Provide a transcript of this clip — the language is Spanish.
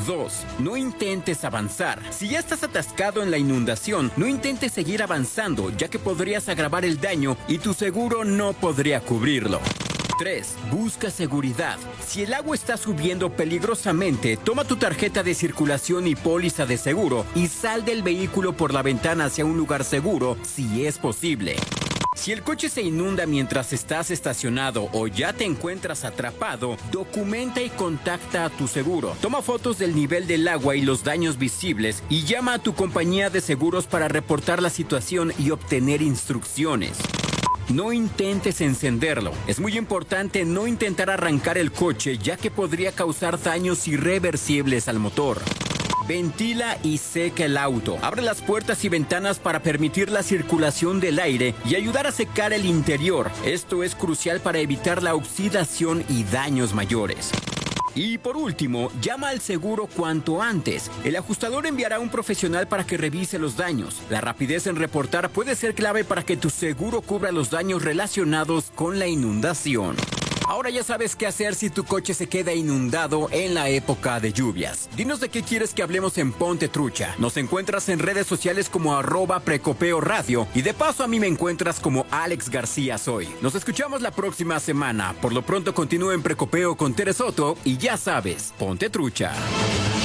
2. No intentes avanzar. Si ya estás atascado en la inundación, no intentes seguir avanzando, ya que podrías agravar el daño y tu seguro no podría cubrirlo. 3. Busca seguridad. Si el agua está subiendo peligrosamente, toma tu tarjeta de circulación y póliza de seguro y sal del vehículo por la ventana hacia un lugar seguro si es posible. Si el coche se inunda mientras estás estacionado o ya te encuentras atrapado, documenta y contacta a tu seguro. Toma fotos del nivel del agua y los daños visibles y llama a tu compañía de seguros para reportar la situación y obtener instrucciones. No intentes encenderlo. Es muy importante no intentar arrancar el coche, ya que podría causar daños irreversibles al motor. Ventila y seca el auto. Abre las puertas y ventanas para permitir la circulación del aire y ayudar a secar el interior. Esto es crucial para evitar la oxidación y daños mayores. Y por último, llama al seguro cuanto antes. El ajustador enviará a un profesional para que revise los daños. La rapidez en reportar puede ser clave para que tu seguro cubra los daños relacionados con la inundación. Ahora ya sabes qué hacer si tu coche se queda inundado en la época de lluvias. Dinos de qué quieres que hablemos en Ponte Trucha. Nos encuentras en redes sociales como @precopeoradio y de paso a mí me encuentras como Alex García Soy. Nos escuchamos la próxima semana. Por lo pronto continúa en Precopeo con Tere Soto y ya sabes, ponte trucha.